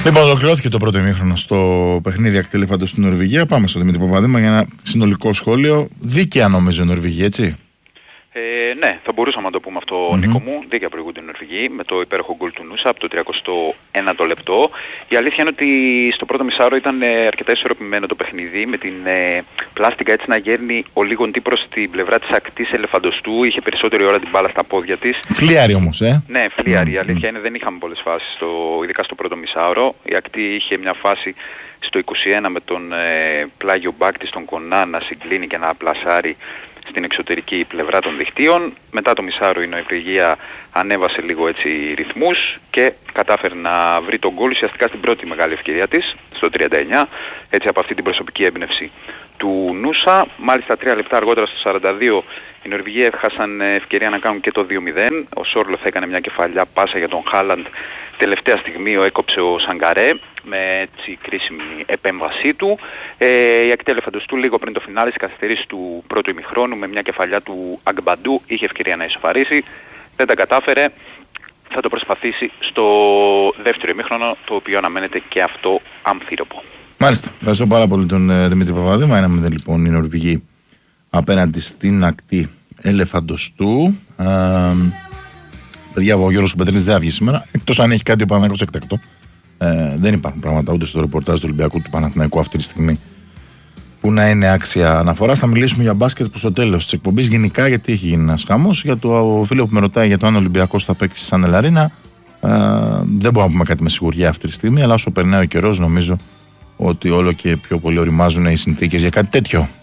Λοιπόν, ολοκληρώθηκε το πρώτο ημίχρονο στο παιχνίδι Ακτέλεφαντος στην Νορβηγία. Πάμε στο Δημήτρη Παπαδήμα για ένα συνολικό σχόλιο. Δίκαια νομίζω η Νορβηγία, έτσι. Ναι, θα μπορούσαμε να το πούμε αυτό, Νίκο μου. Δίκαια προηγούνται οι Νορβηγοί με το υπέροχο γκολ του Νούσα από το 31ο λεπτό. Η αλήθεια είναι ότι στο πρώτο μισάωρο ήταν αρκετά ισορροπημένο το παιχνίδι, με την πλάστικα έτσι να γέρνει ο Λίγον Τι προς την πλευρά της ακτής Ελεφαντοστού. Είχε περισσότερη ώρα την μπάλα στα πόδια της. Φλίαρη όμως, Ναι, φλίαρη. Η αλήθεια είναι δεν είχαμε πολλές φάσεις, ειδικά στο πρώτο μισάωρο. Η ακτή είχε μια φάση στο 21 με τον πλάγιο μπακ της τον Κονά να συγκλίνει και να πλασάρει στην εξωτερική πλευρά των δικτύων. Μετά το μισάωρο η Νορβηγία ανέβασε λίγο έτσι ρυθμούς και κατάφερε να βρει τον γκολ ουσιαστικά στην πρώτη μεγάλη ευκαιρία της, στο 39, έτσι από αυτή την προσωπική έμπνευση του Νούσα. Μάλιστα 3 λεπτά αργότερα στο 42 οι Νορβηγοί έχασαν ευκαιρία να κάνουν και το 2-0. Ο Σόρλοθ έκανε μια κεφαλιά πάσα για τον Χάλαντ. Τελευταία στιγμή έκοψε ο Σαγκαρέ με έτσι κρίσιμη επέμβασή του. Η ακτή Ελεφαντοστού λίγο πριν το φινάλε στις καθυστερήσεις του πρώτου ημιχρόνου με μια κεφαλιά του Αγμπαντού είχε ευκαιρία να ισοφαρίσει. Δεν τα κατάφερε. Θα το προσπαθήσει στο δεύτερο ημίχρονο, το οποίο αναμένεται και αυτό αμφίροπο. Μάλιστα. Ευχαριστώ πάρα πολύ τον Δημήτρη Παπαδήμα. 1-0 λοιπόν η Νορβηγοί απέναντι στην ακτή Ελεφαντοστού. Παιδιά, ο Γιώργος Πετρίνης δεν θα βγει σήμερα. Εκτός αν έχει κάτι ο Παναθηναϊκός εκτακτό. Δεν υπάρχουν πράγματα ούτε στο ρεπορτάζ του Ολυμπιακού του Παναθηναϊκού αυτή τη στιγμή που να είναι άξια αναφορά. Θα μιλήσουμε για μπάσκετ προς το τέλος της εκπομπής. Γενικά, γιατί έχει γίνει ένας χαμός. Για το φίλο που με ρωτάει για το αν ο Ολυμπιακός θα παίξει σαν Ελαρίνα. Δεν μπορούμε να πούμε κάτι με σιγουριά αυτή τη στιγμή. Αλλά όσο περνάει ο καιρός, νομίζω ότι όλο και πιο πολύ οριμάζουν οι συνθήκες για κάτι τέτοιο.